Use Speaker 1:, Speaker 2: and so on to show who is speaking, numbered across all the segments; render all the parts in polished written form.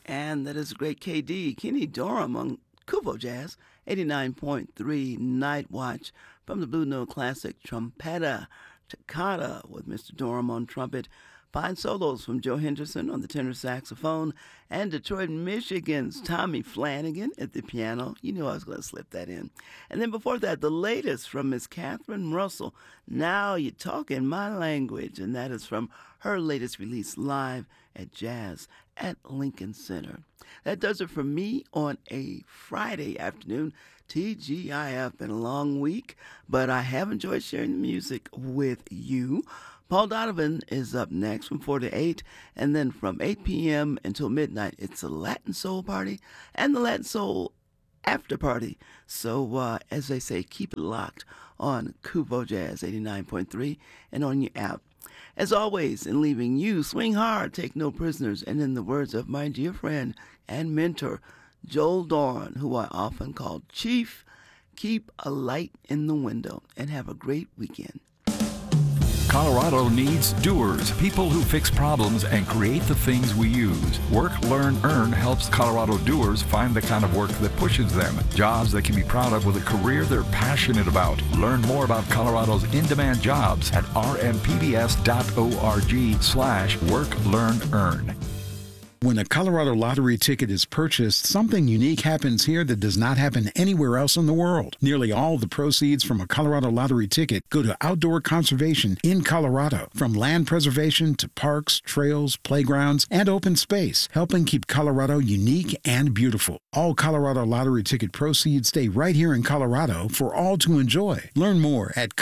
Speaker 1: And that is great KD, Kenny Dorham on Kuvo Jazz, 89.3 Night Watch from the Blue Note Classic Trompetta Toccata with Mr. Dorham on trumpet. Fine solos from Joe Henderson on the tenor saxophone and Detroit, Michigan's Tommy Flanagan at the piano. You knew I was going to slip that in. And then before that, the latest from Miss Catherine Russell, Now You're Talking My Language, and that is from her latest release live at Jazz at Lincoln Center. That does it for me on a Friday afternoon. TGIF, been a long week, but I have enjoyed sharing the music with you. Paul Donovan is up next from 4 to 8, and then from 8 p.m. until midnight, it's a Latin Soul Party and the Latin Soul After Party. So, as they say, keep it locked on Kuvo Jazz 89.3 and on your app. As always, in leaving you, swing hard, take no prisoners, and in the words of my dear friend and mentor, Joel Dorn, who I often call Chief, keep a light in the window and have a great weekend.
Speaker 2: Colorado needs doers, people who fix problems and create the things we use. Work, Learn, Earn helps Colorado doers find the kind of work that pushes them. Jobs they can be proud of with a career they're passionate about. Learn more about Colorado's in-demand jobs at rmpbs.org/Work, Learn, Earn.
Speaker 3: When a Colorado lottery ticket is purchased, something unique happens here that does not happen anywhere else in the world. Nearly all the proceeds from a Colorado lottery ticket go to outdoor conservation in Colorado, from land preservation to parks, trails, playgrounds, and open space, helping keep Colorado unique and beautiful. All Colorado lottery ticket proceeds stay right here in Colorado for all to enjoy. Learn more at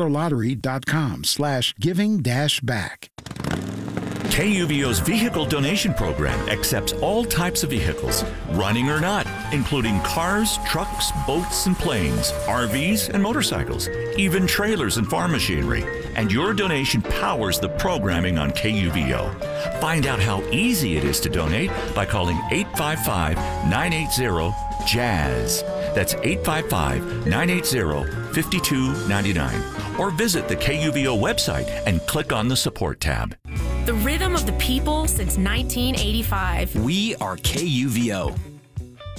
Speaker 3: coloradolottery.com/giving-back.
Speaker 4: KUVO's vehicle donation program accepts all types of vehicles, running or not, including cars, trucks, boats, and planes, RVs and motorcycles, even trailers and farm machinery. And your donation powers the programming on KUVO. Find out how easy it is to donate by calling 855-980-JAZZ. That's 855-980-5299. Or visit the KUVO website and click on the support tab.
Speaker 5: The rhythm of the people since 1985.
Speaker 6: We are KUVO.